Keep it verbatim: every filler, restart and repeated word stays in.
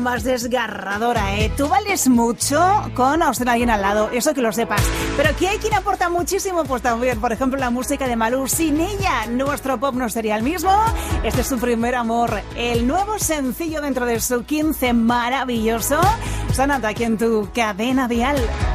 Más desgarradora, ¿eh? Tú vales mucho con Austin alguien al lado, eso que lo sepas. Pero aquí hay quien aporta muchísimo, pues también, por ejemplo, la música de Malú. Sin ella, nuestro pop no sería el mismo. Este es su primer amor, el nuevo sencillo dentro de su quince maravilloso. Sonando aquí en tu cadena dial.